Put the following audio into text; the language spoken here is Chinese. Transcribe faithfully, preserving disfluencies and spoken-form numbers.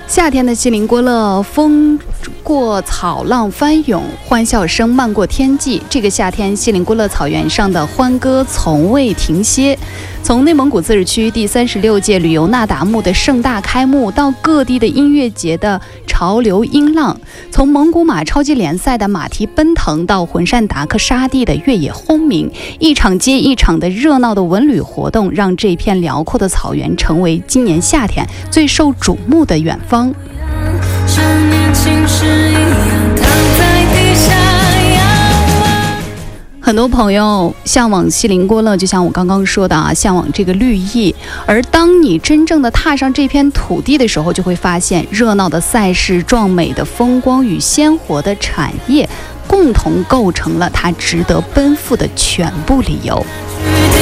夏天的锡林郭勒，风过草浪翻涌，欢笑声漫过天际。这个夏天，锡林郭勒草原上的欢歌从未停歇。从内蒙古自治区第三十六届旅游那达慕的盛大开幕，到各地的音乐节的潮流音浪，从蒙古马超级联赛的马蹄奔腾，到浑善达克沙地的越野轰鸣，一场接一场的热闹的文旅活动，让这片辽阔的草原成为今年夏天最受瞩目的远方。很多朋友向往锡林郭勒，就像我刚刚说的啊，向往这个绿意。而当你真正的踏上这片土地的时候，就会发现热闹的赛事、壮美的风光与鲜活的产业，共同构成了它值得奔赴的全部理由。